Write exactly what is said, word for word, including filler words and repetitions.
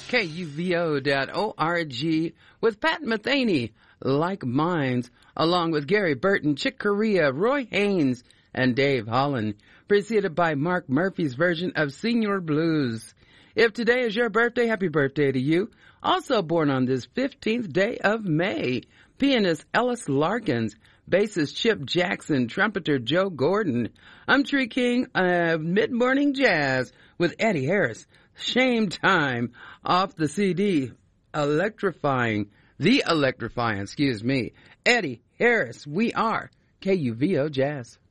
K U V O dot org with Pat Metheny, Like Minds, along with Gary Burton, Chick Corea, Roy Haynes, and Dave Holland, preceded by Mark Murphy's version of Senior Blues. If today is your birthday, happy birthday to you. Also born on this fifteenth day of May, pianist Ellis Larkins, bassist Chip Jackson, trumpeter Joe Gordon. I'm Tree King of Mid-Morning Jazz with Eddie Harris. Shame Time off the C D. Electrifying. The Electrifying, excuse me. Eddie Harris, we are K U V O Jazz.